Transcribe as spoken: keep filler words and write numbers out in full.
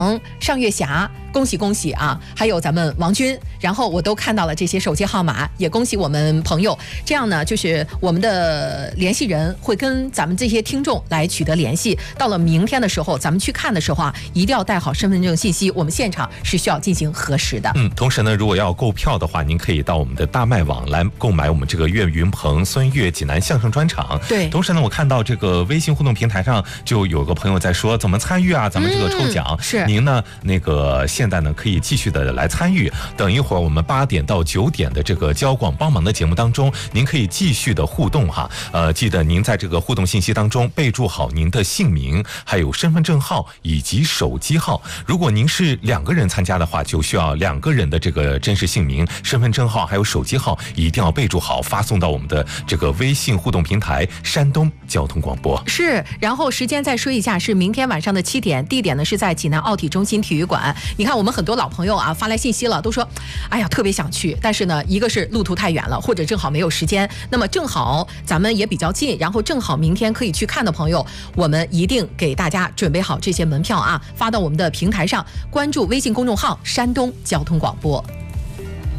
上月霞，恭喜恭喜啊！还有咱们王军，然后我都看到了这些手机号码，也恭喜我们朋友。这样呢，就是我们的联系人会跟咱们这些听众来取得联系。到了明天的时候，咱们去看的时候啊，一定要带好身份证信息，我们现场是需要进行核实的。 嗯，同时呢，如果要购票的话，您可以到我们的大麦网来购买我们这个岳云鹏、孙越济南相声专场。 对， 同时呢，我看到这个微信互动平台上就有个朋友在说怎么参与啊，咱们这个抽奖。 嗯、是您呢，那个现在呢可以继续的来参与。等一会儿我们八点到九点的这个交广帮忙的节目当中，您可以继续的互动哈。呃，记得您在这个互动信息当中备注好您的姓名、还有身份证号以及手机号。如果您是两个人参加的话，就需要两个人的这个真实姓名、身份证号还有手机号一定要备注好，发送到我们的这个微信互动平台山东交通广播。 是，然后时间再说一下，是明天晚上的七点，地点呢是在济南奥体中心体育馆。你看我们很多老朋友啊发来信息了，都说哎呀特别想去，但是呢一个是路途太远了，或者正好没有时间，那么正好咱们也比较近，然后正好明天可以去看的朋友，我们一定给大家准备好这些门票啊，发到我们的平台上，关注微信公众号山东交通广播。